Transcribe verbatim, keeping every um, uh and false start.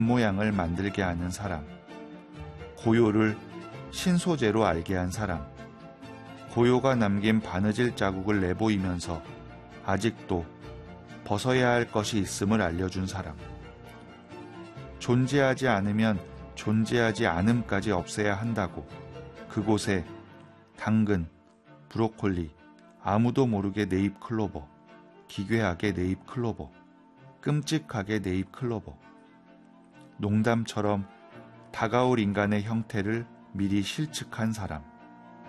모양을 만들게 하는 사람, 고요를 신소재로 알게 한 사람, 고요가 남긴 바느질 자국을 내보이면서 아직도 벗어야 할 것이 있음을 알려준 사람, 존재하지 않으면 존재하지 않음까지 없애야 한다고 그곳에 당근, 브로콜리, 아무도 모르게 네잎 클로버, 기괴하게 네잎 클로버, 끔찍하게 네잎 클로버, 농담처럼 다가올 인간의 형태를 미리 실측한 사람,